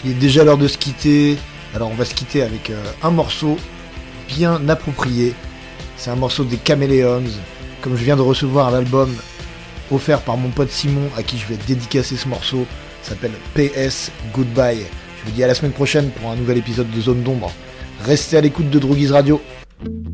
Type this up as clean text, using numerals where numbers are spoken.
Il est déjà l'heure de se quitter. Alors on va se quitter avec un morceau bien approprié. C'est un morceau des Chameleons. Comme je viens de recevoir l'album offert par mon pote Simon, à qui je vais dédicacer ce morceau, ça s'appelle PS Goodbye. Je vous dis à la semaine prochaine pour un nouvel épisode de Zone d'Ombre. Restez à l'écoute de Droguise Radio.